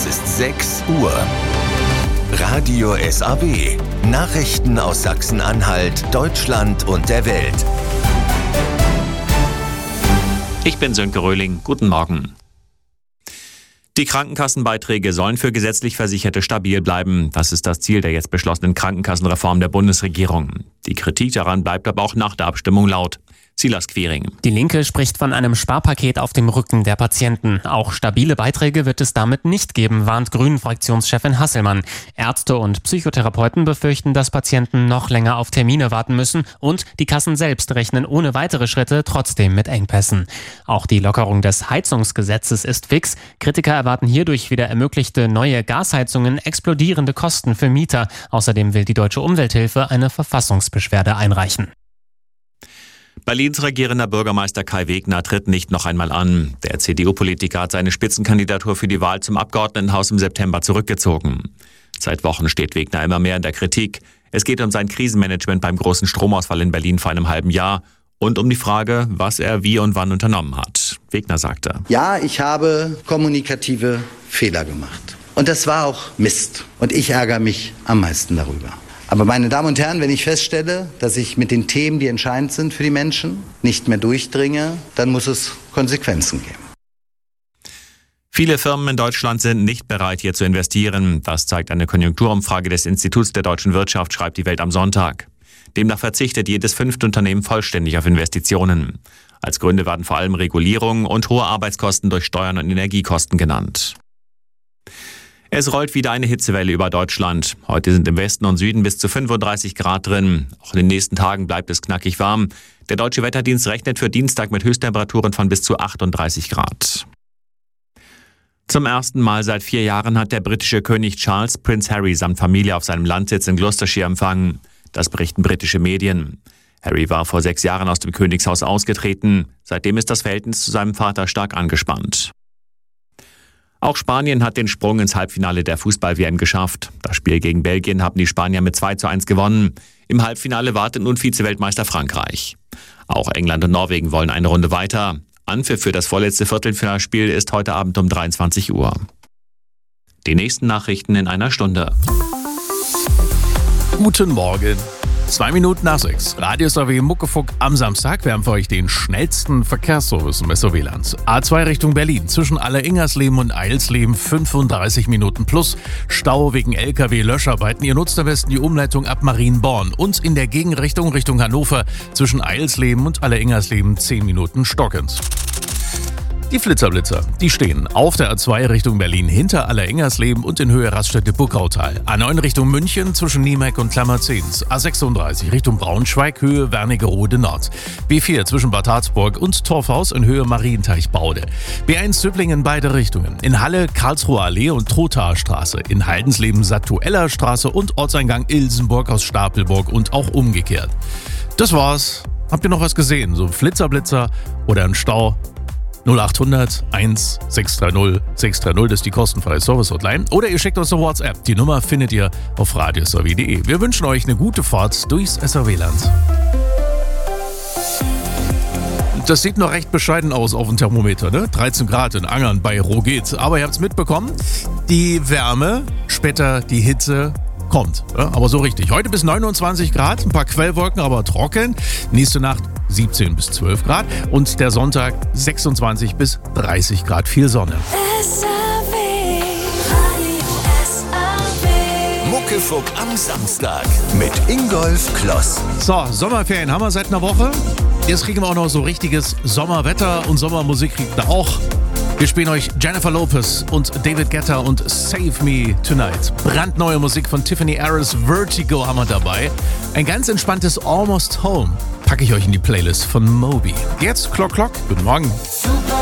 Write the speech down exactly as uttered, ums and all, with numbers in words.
Es ist sechs Uhr. Radio S A W. Nachrichten aus Sachsen-Anhalt, Deutschland und der Welt. Ich bin Sönke Röhling. Guten Morgen. Die Krankenkassenbeiträge sollen für gesetzlich Versicherte stabil bleiben. Das ist das Ziel der jetzt beschlossenen Krankenkassenreform der Bundesregierung. Die Kritik daran bleibt aber auch nach der Abstimmung laut. Silas Quiring. Die Linke spricht von einem Sparpaket auf dem Rücken der Patienten. Auch stabile Beiträge wird es damit nicht geben, warnt Grünen-Fraktionschefin Hasselmann. Ärzte und Psychotherapeuten befürchten, dass Patienten noch länger auf Termine warten müssen und die Kassen selbst rechnen ohne weitere Schritte trotzdem mit Engpässen. Auch die Lockerung des Heizungsgesetzes ist fix. Kritiker erwarten hierdurch wieder ermöglichte neue Gasheizungen, explodierende Kosten für Mieter. Außerdem will die Deutsche Umwelthilfe eine Verfassungsbeschwerde einreichen. Berlins regierender Bürgermeister Kai Wegner tritt nicht noch einmal an. Der C D U-Politiker hat seine Spitzenkandidatur für die Wahl zum Abgeordnetenhaus im September zurückgezogen. Seit Wochen steht Wegner immer mehr in der Kritik. Es geht um sein Krisenmanagement beim großen Stromausfall in Berlin vor einem halben Jahr und um die Frage, was er wie und wann unternommen hat. Wegner sagte: Ja, ich habe kommunikative Fehler gemacht. Und das war auch Mist. Und ich ärgere mich am meisten darüber. Aber meine Damen und Herren, wenn ich feststelle, dass ich mit den Themen, die entscheidend sind für die Menschen, nicht mehr durchdringe, dann muss es Konsequenzen geben. Viele Firmen in Deutschland sind nicht bereit, hier zu investieren. Das zeigt eine Konjunkturumfrage des Instituts der deutschen Wirtschaft, schreibt die Welt am Sonntag. Demnach verzichtet jedes fünfte Unternehmen vollständig auf Investitionen. Als Gründe werden vor allem Regulierung und hohe Arbeitskosten durch Steuern und Energiekosten genannt. Es rollt wieder eine Hitzewelle über Deutschland. Heute sind im Westen und Süden bis zu fünfunddreißig Grad drin. Auch in den nächsten Tagen bleibt es knackig warm. Der Deutsche Wetterdienst rechnet für Dienstag mit Höchsttemperaturen von bis zu achtunddreißig Grad. Zum ersten Mal seit vier Jahren hat der britische König Charles Prinz Harry samt Familie auf seinem Landsitz in Gloucestershire empfangen. Das berichten britische Medien. Harry war vor sechs Jahren aus dem Königshaus ausgetreten. Seitdem ist das Verhältnis zu seinem Vater stark angespannt. Auch Spanien hat den Sprung ins Halbfinale der Fußball-W M geschafft. Das Spiel gegen Belgien haben die Spanier mit zwei zu eins gewonnen. Im Halbfinale wartet nun Vize-Weltmeister Frankreich. Auch England und Norwegen wollen eine Runde weiter. Anpfiff für das vorletzte Viertelfinalspiel ist heute Abend um dreiundzwanzig Uhr. Die nächsten Nachrichten in einer Stunde. Guten Morgen. Zwei Minuten nach sechs. Radio S A W Muckefuck am Samstag. Wir haben für euch den schnellsten Verkehrsservice im S A W-Land. A zwei Richtung Berlin. Zwischen Alleringersleben und Eilsleben fünfunddreißig Minuten plus. Stau wegen L K W-Löscharbeiten. Ihr nutzt am besten die Umleitung ab Marienborn. Und in der Gegenrichtung Richtung Hannover zwischen Eilsleben und Alleringersleben zehn Minuten stockend. Die Flitzerblitzer, die stehen auf der A zwei Richtung Berlin hinter Alleringersleben und in Höhe Raststätte-Buckautal. A neun Richtung München zwischen Niemeck und Klammerzehns. A sechsunddreißig Richtung Braunschweig, Höhe Wernigerode Nord. B vier zwischen Bad Harzburg und Torfhaus in Höhe Marienteich-Baude. B eins Zöblingen in beide Richtungen. In Halle Karlsruher Allee und Trothaer Straße. In Haldensleben Satueller Straße und Ortseingang Ilsenburg aus Stapelburg und auch umgekehrt. Das war's. Habt ihr noch was gesehen? So ein Flitzerblitzer oder ein Stau? null achthundert eins sechs drei null sechs drei null, das ist die kostenfreie Service-Hotline. Oder ihr schickt uns eine WhatsApp. Die Nummer findet ihr auf radio s a w punkt d e. Wir wünschen euch eine gute Fahrt durchs S A W-Land. Das sieht noch recht bescheiden aus auf dem Thermometer, ne? dreizehn Grad in Angern bei Roget. Aber ihr habt es mitbekommen, die Wärme, später die Hitze kommt. Ja, aber so richtig. Heute bis neunundzwanzig Grad, ein paar Quellwolken, aber trocken. Nächste Nacht siebzehn bis zwölf Grad und der Sonntag sechsundzwanzig bis dreißig Grad. Viel Sonne. S A W. Radio S A W. Muckefuck am Samstag mit Ingolf Kloss. So, Sommerferien haben wir seit einer Woche. Jetzt kriegen wir auch noch so richtiges Sommerwetter und Sommermusik kriegt ihr auch. Wir spielen euch Jennifer Lopez und David Guetta und Save Me Tonight. Brandneue Musik von Tiffany Harris, Vertigo haben wir dabei. Ein ganz entspanntes Almost Home packe ich euch in die Playlist von Moby. Jetzt Clock Clock. Guten Morgen. Super